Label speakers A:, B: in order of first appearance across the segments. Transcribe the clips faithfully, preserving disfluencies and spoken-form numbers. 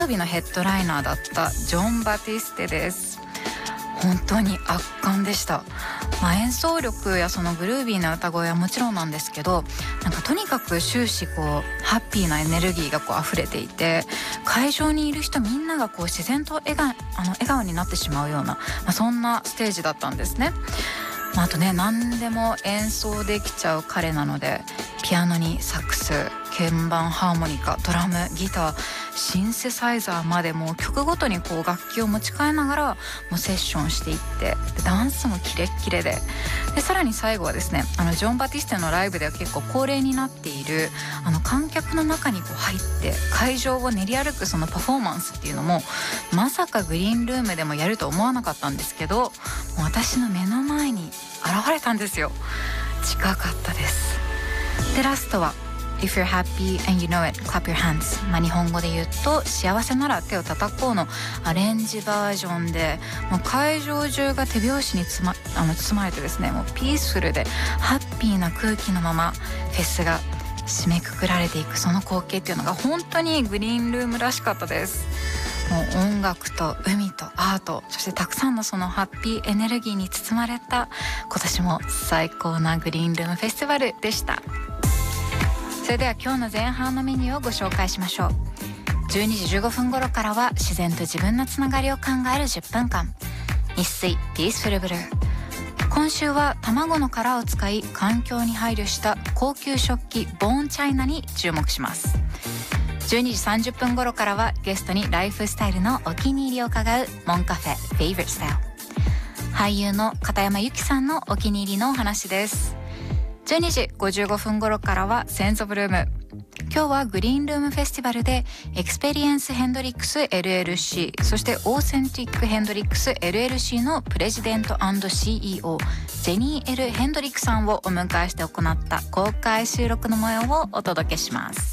A: 日のヘッドライナーだったジョン・バティステです。本当に圧巻でした。まあ、演奏力やそのグルービーな歌声はもちろんなんですけど、なんかとにかく終始こうハッピーなエネルギーがこう溢れていて、会場にいる人みんながこう自然と笑顔、あの笑顔になってしまうような、まあ、そんなステージだったんですね。まあ、あとね、何でも演奏できちゃう彼なので、ピアノにサックス、鍵盤、ハーモニカ、ドラム、ギター、シンセサイザーまでもう曲ごとにこう楽器を持ち替えながらもうセッションしていって、ダンスもキレッキレで、でさらに最後はですね、あのジョン・バティステのライブでは結構恒例になっているあの観客の中にこう入って会場を練り歩くそのパフォーマンスっていうのも、まさかグリーンルームでもやると思わなかったんですけど、もう私の目の前に現れたんですよ。近かったです。でラストはIf you're happy and you know it, clap your hands。 まあ、日本語で言うと幸せなら手を叩こうのアレンジバージョンで、もう会場中が手拍子につ、ま、あの包まれてですね、もうピースフルでハッピーな空気のままフェスが締めくくられていく、その光景っていうのが本当にグリーンルームらしかったです。もう音楽と海とアート、そしてたくさんのそのハッピーエネルギーに包まれた今年も最高なグリーンルームフェスティバルでした。それでは今日の前半のメニューをご紹介しましょう。じゅうにじじゅうごふん頃からは自然と自分のつながりを考えるじゅっぷんかん、日水ピースフルブルー。今週は卵の殻を使い環境に配慮した高級食器ボーンチャイナに注目します。じゅうにじさんじゅっぷん頃からはゲストにライフスタイルのお気に入りを伺うモンカフェフェイブリットスタイル。俳優の片山由紀さんのお気に入りのお話です。じゅうにじごじゅうごふん頃からはセンスオブルーム。今日はグリーンルームフェスティバルでエクスペリエンスヘンドリックス エルエルシー、 そしてオーセンティックヘンドリックス エルエルシー のプレジデント&シーイーオー ジェニー・エル・ヘンドリックさんをお迎えして行った公開収録の模様をお届けします。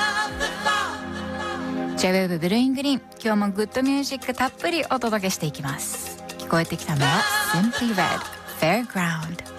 A: ジェイウェーブ ブルーイングリーン、今日もグッドミュージックたっぷりお届けしていきます。聞こえてきたのは Simply Red Fairground。